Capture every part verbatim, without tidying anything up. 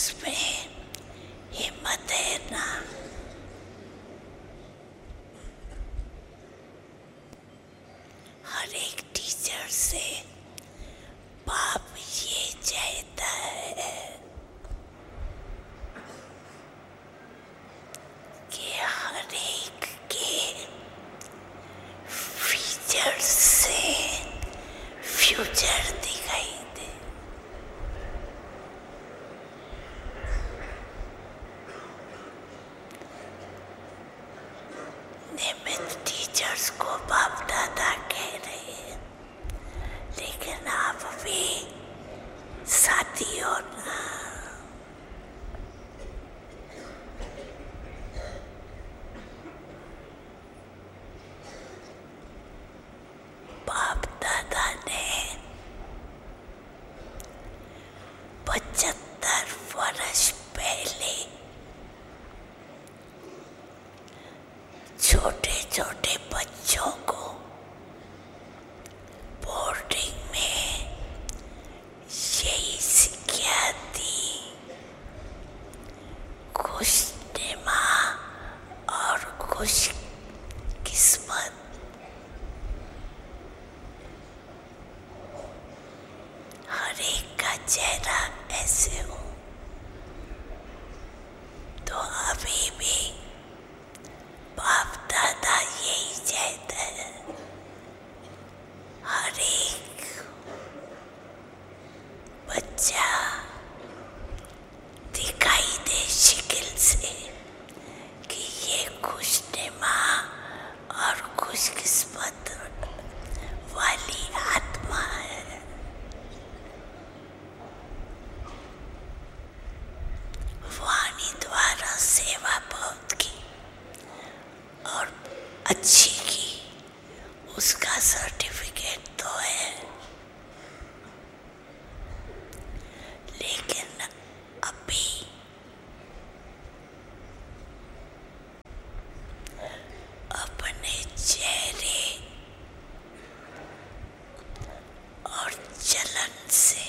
इसमें हिम्मत है ना। हर एक टीचर से बाप ये चाहता है कि हर एक के फीचर से फ्यूचर दिखाई दे। नियमित टीचर्स को बाप दादा कह रहे हैं, लेकिन आप भी साथी हो ना। बाप दादा ने पचहत्तर वर्ष पहले छोटे छोटे बच्चों को बोर्डिंग में यही शिक्षा दी, खुशनुमा और खुश किस्मत। हर एक का चेहरा ऐसे हो। तो अभी भी बाप दादा यही चाहता है, हर एक बच्चा दिखाई दे शक्ल से कि ये खुशनुमा और खुशकिस्मत वाली आत्मा है। वाणी द्वारा सेवा बहुत की और अच्छी की, उसका सर्टिफिकेट तो है, लेकिन अभी अपने चेहरे और चलन से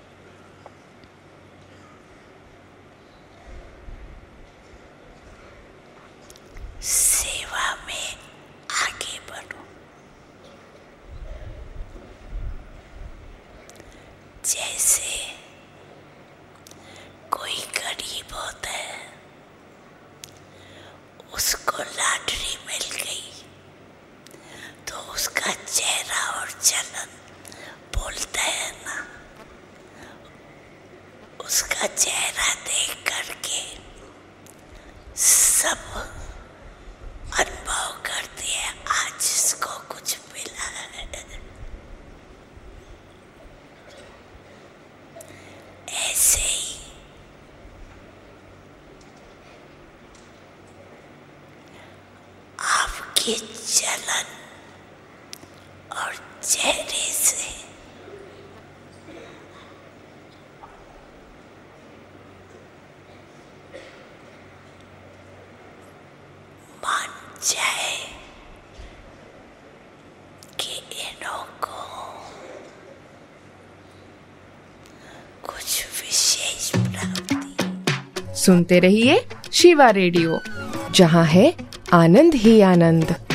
सेवा में आगे बढ़ो। जैसे कोई गरीब होता है, उसको लॉटरी मिल गई तो उसका चेहरा और चलन बोलता है ना। उसका चेहरा देख करके सब अनुभव करती है, आज इसको कुछ मिला है। ऐसे ही आपके चलन और चेहरे से मान जाए कि इन्हों को कुछ विशेष प्राप्ति। सुनते रहिए शिवा रेडियो, जहाँ है आनंद ही आनंद।